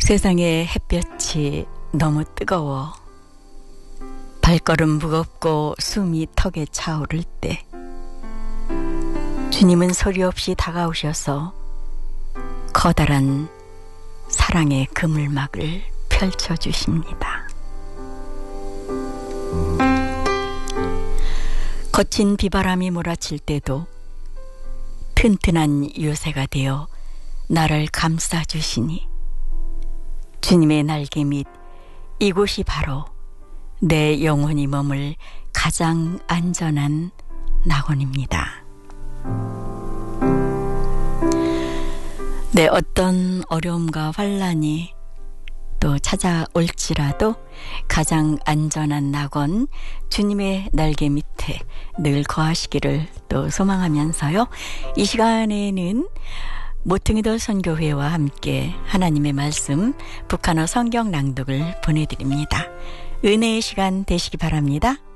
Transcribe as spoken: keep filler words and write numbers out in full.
세상의 햇볕이 너무 뜨거워 발걸음 무겁고 숨이 턱에 차오를 때 주님은 소리 없이 다가오셔서 커다란 사랑의 그물막을 펼쳐주십니다. 거친 비바람이 몰아칠 때도 튼튼한 요새가 되어 나를 감싸주시니 주님의 날개 밑 이곳이 바로 내 영혼이 머물 가장 안전한 낙원입니다. 내 어떤 어려움과 환난이 또 찾아올지라도 가장 안전한 낙원 주님의 날개 밑에 늘 거하시기를 또 소망하면서요. 이 시간에는 모퉁이돌 선교회와 함께 하나님의 말씀 북한어 성경 낭독을 보내드립니다. 은혜의 시간 되시기 바랍니다.